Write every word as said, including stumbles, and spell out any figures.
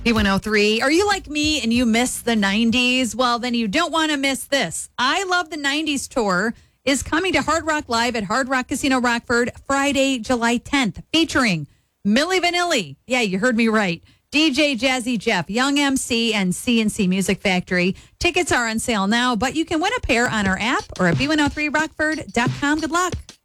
B one oh three. Are you like me and you miss the nineties? Well, then you don't want to miss this. I Love the nineties tour is coming to Hard Rock Live at Hard Rock Casino Rockford Friday, July tenth, featuring Milli Vanilli. Yeah, you heard me right. D J Jazzy Jeff, Young M C, and C and C Music Factory. Tickets are on sale now, but you can win a pair on our app or at B one oh three rockford dot com. Good luck.